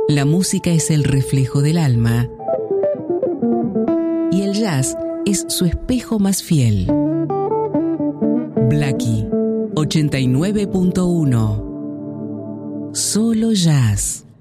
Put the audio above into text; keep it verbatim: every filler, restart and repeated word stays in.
La música es el reflejo del alma y el jazz es su espejo más fiel. Blackie, ochenta y nueve punto uno. Solo jazz.